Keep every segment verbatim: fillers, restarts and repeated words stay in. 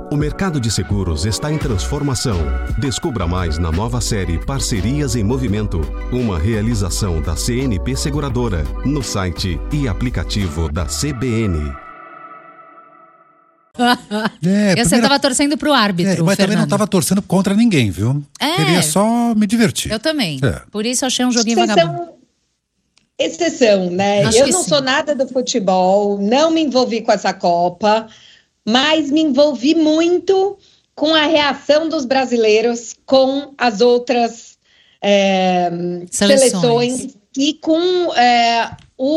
O mercado de seguros está em transformação. Descubra mais na nova série Parcerias em Movimento, uma realização da C N P Seguradora, no site e aplicativo da C B N. É, eu primeira... você tava torcendo pro árbitro, é, Mas Fernando. também não tava torcendo contra ninguém, viu? É. Queria só me divertir. Eu também. É. Por isso eu achei um joguinho Exceção, vagabundo. exceção, né? Acho eu que não sim. sou nada do futebol, não me envolvi com essa Copa, mas me envolvi muito com a reação dos brasileiros com as outras é, Seleções. seleções e com é,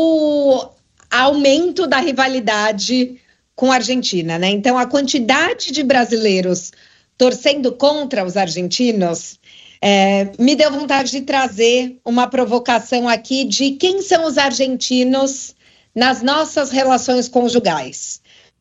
o aumento da rivalidade com a Argentina, né? Então, a quantidade de brasileiros torcendo contra os argentinos é, me deu vontade de trazer uma provocação aqui de quem são os argentinos nas nossas relações conjugais.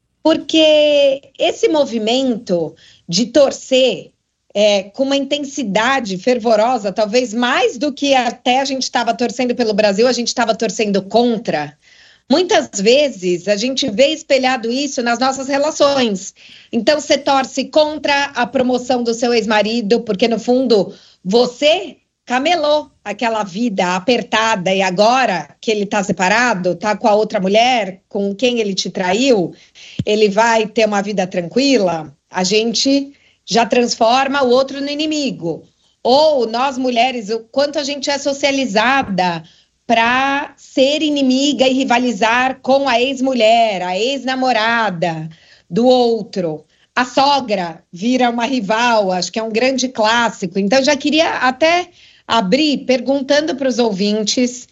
Porque esse movimento de torcer é, com uma intensidade fervorosa, talvez mais do que até a gente estava torcendo pelo Brasil, a gente estava torcendo contra. Muitas vezes a gente vê espelhado isso nas nossas relações. Então você torce contra a promoção do seu ex-marido, porque no fundo você camelou aquela vida apertada e agora que ele está separado, está com a outra mulher, com quem ele te traiu, ele vai ter uma vida tranquila, a gente já transforma o outro no inimigo. Ou nós mulheres, o quanto a gente é socializada para ser inimiga e rivalizar com a ex-mulher, a ex-namorada do outro. A sogra vira uma rival, acho que é um grande clássico. Então, já queria até abrir perguntando para os ouvintes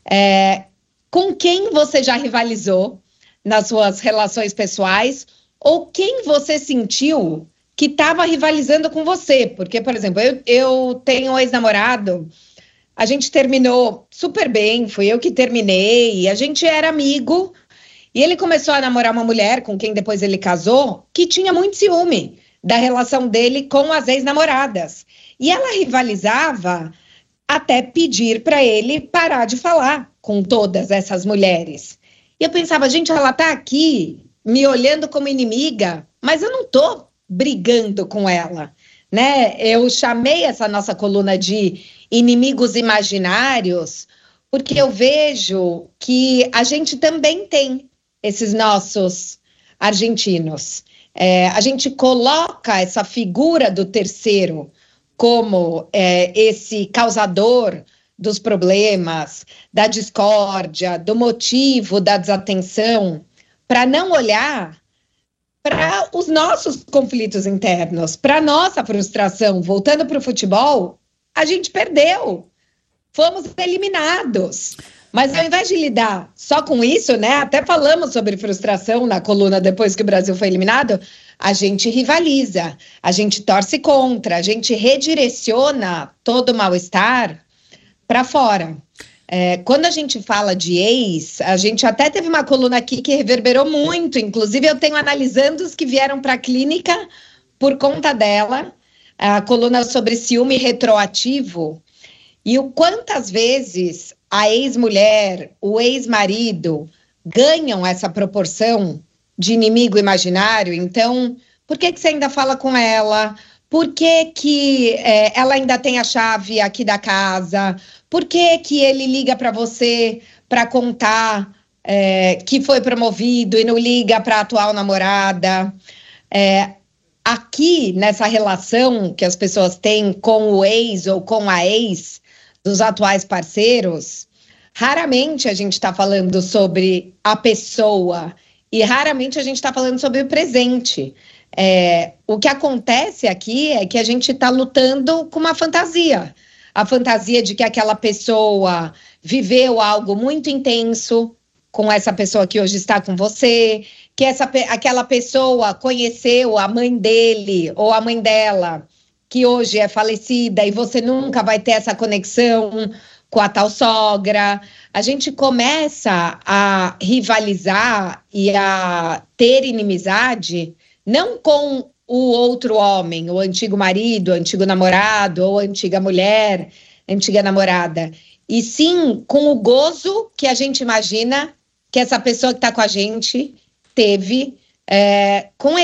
é, com quem você já rivalizou nas suas relações pessoais ou quem você sentiu que estava rivalizando com você. Porque, por exemplo, eu, eu tenho um ex-namorado. A gente terminou super bem, fui eu que terminei, a gente era amigo, e ele começou a namorar uma mulher com quem depois ele casou, que tinha muito ciúme da relação dele com as ex-namoradas. E ela rivalizava até pedir para ele parar de falar com todas essas mulheres. E eu pensava, gente, ela tá aqui me olhando como inimiga, mas eu não tô brigando com ela, né? Eu chamei essa nossa coluna de inimigos imaginários, porque eu vejo que a gente também tem esses nossos argentinos. É, a gente coloca essa figura do terceiro como é, esse causador dos problemas, da discórdia, do motivo da desatenção, para não olhar para os nossos conflitos internos, para a nossa frustração. Voltando para o futebol, a gente perdeu, fomos eliminados. Mas ao invés de lidar só com isso, né? Até falamos sobre frustração na coluna depois que o Brasil foi eliminado, a gente rivaliza, a gente torce contra, a gente redireciona todo o mal-estar para fora. É, quando a gente fala de ex, a gente até teve uma coluna aqui que reverberou muito, inclusive eu tenho analisando os que vieram para a clínica por conta dela, a coluna sobre ciúme retroativo, e o quantas vezes a ex-mulher, o ex-marido ganham essa proporção de inimigo imaginário. Então, por que que você ainda fala com ela? Por que que é, ela ainda tem a chave aqui da casa? Por que que ele liga para você para contar é, que foi promovido e não liga para a atual namorada? É, aqui, nessa relação que as pessoas têm com o ex ou com a ex dos atuais parceiros, raramente a gente está falando sobre a pessoa e raramente a gente está falando sobre o presente. É, o que acontece aqui é que a gente está lutando com uma fantasia. A fantasia de que aquela pessoa viveu algo muito intenso com essa pessoa que hoje está com você, que essa, aquela pessoa conheceu a mãe dele ou a mãe dela, que hoje é falecida, e você nunca vai ter essa conexão com a tal sogra. A gente começa a rivalizar e a ter inimizade não com o outro homem, o antigo marido, o antigo namorado, ou a antiga mulher, a antiga namorada, e sim com o gozo que a gente imagina que essa pessoa que está com a gente teve é, com